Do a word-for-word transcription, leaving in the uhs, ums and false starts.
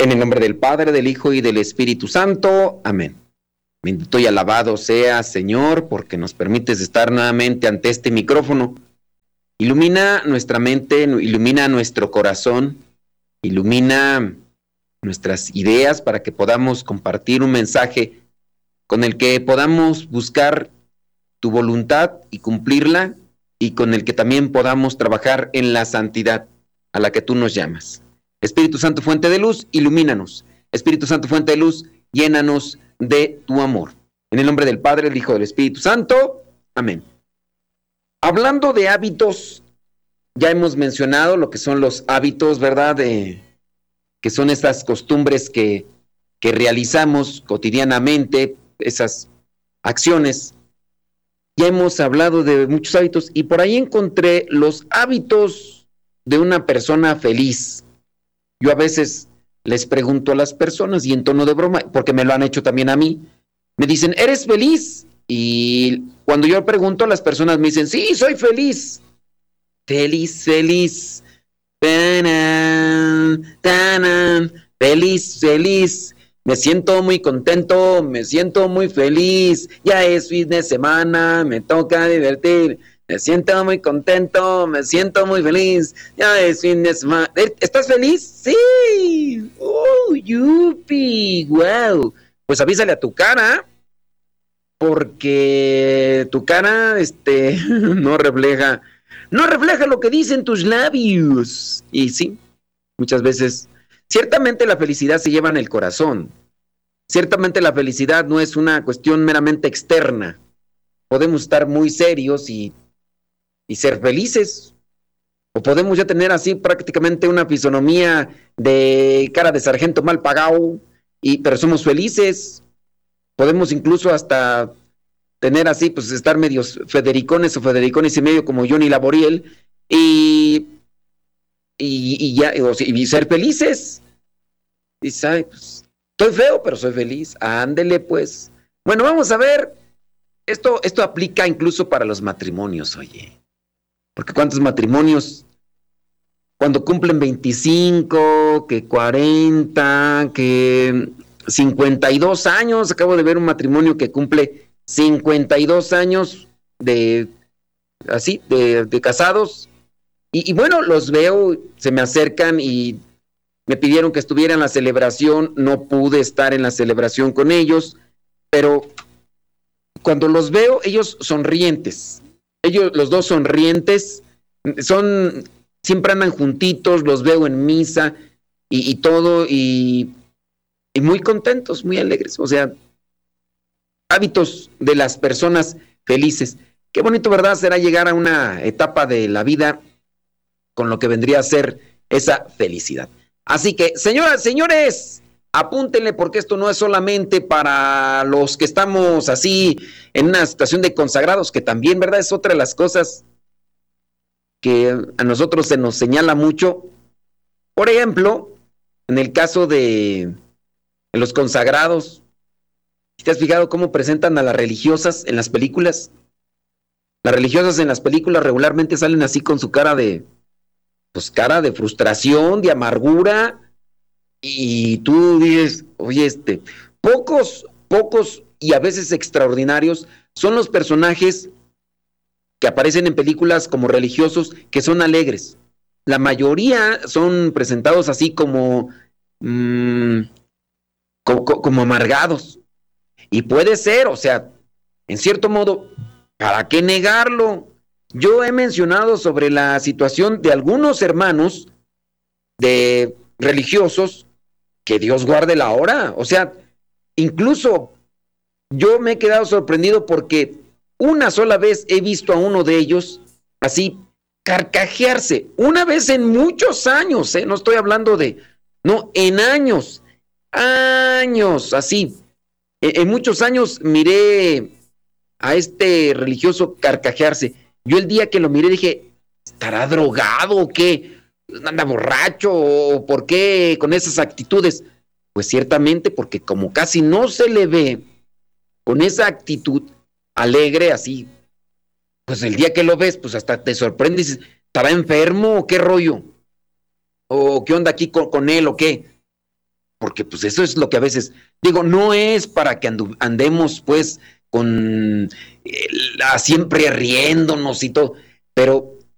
En el nombre del Padre, del Hijo y del Espíritu Santo. Amén. Bendito y alabado sea, Señor, porque nos permites estar nuevamente ante este micrófono. Ilumina nuestra mente, ilumina nuestro corazón, ilumina nuestras ideas para que podamos compartir un mensaje con el que podamos buscar tu voluntad y cumplirla, y con el que también podamos trabajar en la santidad a la que tú nos llamas. Espíritu Santo, fuente de luz, ilumínanos. Espíritu Santo, fuente de luz, llénanos de tu amor. En el nombre del Padre, del Hijo y del Espíritu Santo. Amén. Hablando de hábitos, ya hemos mencionado lo que son los hábitos, ¿verdad? De, que son esas costumbres que, que realizamos cotidianamente, esas acciones. Ya hemos hablado de muchos hábitos y por ahí encontré los hábitos de una persona feliz. Yo a veces les pregunto a las personas, y en tono de broma, porque me lo han hecho también a mí, me dicen, ¿eres feliz? Y cuando yo pregunto, las personas me dicen, sí, soy feliz. Feliz, feliz. Tanan, tanan, feliz, feliz. Me siento muy contento, me siento muy feliz. Ya es fin de semana, me toca divertir. Me siento muy contento, me siento muy feliz. Ya es fin de semana. ¿Estás feliz? Sí. ¡Oh, yupi! ¡Wow! Pues avísale a tu cara, porque tu cara este, no refleja, no refleja lo que dicen tus labios. Y sí, muchas veces, ciertamente la felicidad se lleva en el corazón. Ciertamente la felicidad no es una cuestión meramente externa. Podemos estar muy serios y y ser felices, o podemos ya tener así prácticamente una fisonomía de cara de sargento mal pagado, y, pero somos felices. Podemos incluso hasta tener así, pues estar medios federicones o federicones y medio como Johnny Laboriel, y, y, y ya, o, y ser felices. Y sabes, pues, estoy feo, pero soy feliz. Ándele pues. Bueno, vamos a ver, esto, esto aplica incluso para los matrimonios, oye. Porque cuántos matrimonios, cuando cumplen veinticinco, que cuarenta, que cincuenta y dos años, acabo de ver un matrimonio que cumple cincuenta y dos años de, así, de, de casados, y, y bueno, los veo, se me acercan y me pidieron que estuviera en la celebración. No pude estar en la celebración con ellos, pero cuando los veo, ellos sonrientes. Ellos, los dos sonrientes, son, siempre andan juntitos, los veo en misa y, y todo, y, y muy contentos, muy alegres. O sea, hábitos de las personas felices. Qué bonito, ¿verdad? Será llegar a una etapa de la vida con lo que vendría a ser esa felicidad. Así que, señoras, señores, apúntenle, porque esto no es solamente para los que estamos así en una situación de consagrados, que también, ¿verdad? Es otra de las cosas que a nosotros se nos señala mucho. Por ejemplo, en el caso de los consagrados, ¿te has fijado cómo presentan a las religiosas en las películas? Las religiosas en las películas regularmente salen así con su cara de, pues cara de frustración, de amargura. Y tú dices, oye, este, pocos, pocos y a veces extraordinarios son los personajes que aparecen en películas como religiosos que son alegres. La mayoría son presentados así como, mmm, como, como amargados. Y puede ser, o sea, en cierto modo, ¿para qué negarlo? Yo he mencionado sobre la situación de algunos hermanos de religiosos, que Dios guarde la hora. O sea, incluso yo me he quedado sorprendido porque una sola vez he visto a uno de ellos así carcajearse. Una vez en muchos años, ¿eh? No estoy hablando de, no, en años, años, así. En, en muchos años miré a este religioso carcajearse. Yo el día que lo miré dije, ¿estará drogado o qué? ¿Anda borracho o por qué con esas actitudes? Pues ciertamente porque como casi no se le ve con esa actitud alegre así, pues el día que lo ves, pues hasta te sorprendes y dices, ¿estará enfermo o qué rollo? ¿O qué onda aquí con, con él o qué? porque pues eso es lo que a veces, digo, no es para que andu- andemos pues con eh, la- siempre riéndonos y todo, pero